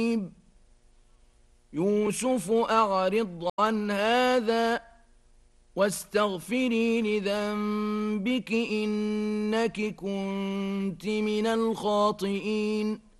يوسف أعرض عن هذا واستغفري لذنبك إنك كنت من الخاطئين